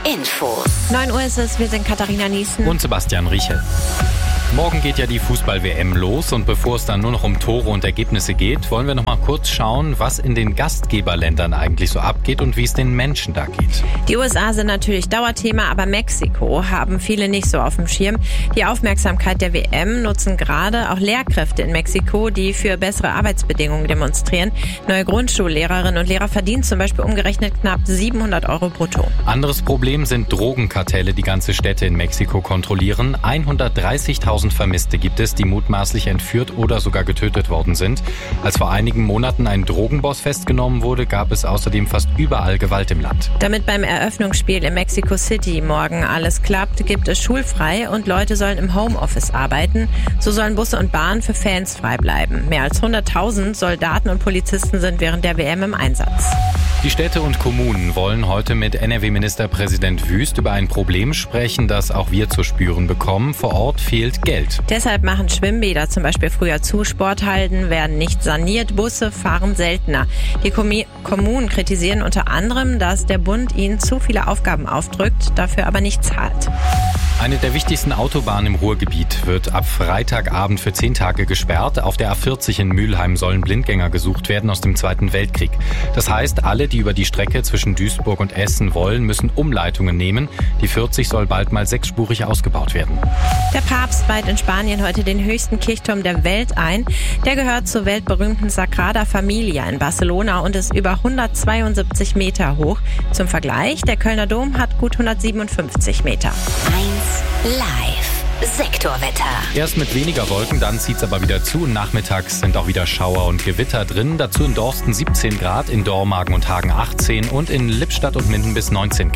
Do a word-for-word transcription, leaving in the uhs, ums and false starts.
Infos. neun Uhr ist es, wir sind Katharina Niesen und Sebastian Riechel. Morgen geht ja die Fußball-W M los und bevor es dann nur noch um Tore und Ergebnisse geht, wollen wir noch mal kurz schauen, was in den Gastgeberländern eigentlich so abgeht und wie es den Menschen da geht. Die U S A sind natürlich Dauerthema, aber Mexiko haben viele nicht so auf dem Schirm. Die Aufmerksamkeit der W M nutzen gerade auch Lehrkräfte in Mexiko, die für bessere Arbeitsbedingungen demonstrieren. Neue Grundschullehrerinnen und Lehrer verdienen zum Beispiel umgerechnet knapp siebenhundert Euro brutto. Anderes Problem sind Drogenkartelle, die ganze Städte in Mexiko kontrollieren. hundertdreißigtausend Vermisste gibt es, die mutmaßlich entführt oder sogar getötet worden sind. Als vor einigen Monaten ein Drogenboss festgenommen wurde, gab es außerdem fast überall Gewalt im Land. Damit beim Eröffnungsspiel in Mexico City morgen alles klappt, gibt es schulfrei und Leute sollen im Homeoffice arbeiten. So sollen Busse und Bahnen für Fans frei bleiben. Mehr als hunderttausend Soldaten und Polizisten sind während der W M im Einsatz. Die Städte und Kommunen wollen heute mit N R W-Ministerpräsident Wüst über ein Problem sprechen, das auch wir zu spüren bekommen. Vor Ort fehlt Geld. Deshalb machen Schwimmbäder zum Beispiel früher zu, Sporthallen werden nicht saniert, Busse fahren seltener. Die Kommi- Kommunen kritisieren unter anderem, dass der Bund ihnen zu viele Aufgaben aufdrückt, dafür aber nicht zahlt. Eine der wichtigsten Autobahnen im Ruhrgebiet wird ab Freitagabend für zehn Tage gesperrt. Auf der A vierzig in Mülheim sollen Blindgänger gesucht werden aus dem Zweiten Weltkrieg. Das heißt, alle, die über die Strecke zwischen Duisburg und Essen wollen, müssen Umleitungen nehmen. Die vierzig soll bald mal sechsspurig ausgebaut werden. Der Papst weiht in Spanien heute den höchsten Kirchturm der Welt ein. Der gehört zur weltberühmten Sagrada Familia in Barcelona und ist über hundertzweiundsiebzig Meter hoch. Zum Vergleich, der Kölner Dom hat gut hundertsiebenundfünfzig Meter. eins Live. Sektorwetter. Erst mit weniger Wolken, dann zieht es aber wieder zu. Nachmittags sind auch wieder Schauer und Gewitter drin. Dazu in Dorsten siebzehn Grad, in Dormagen und Hagen achtzehn und in Lippstadt und Minden bis neunzehn Grad.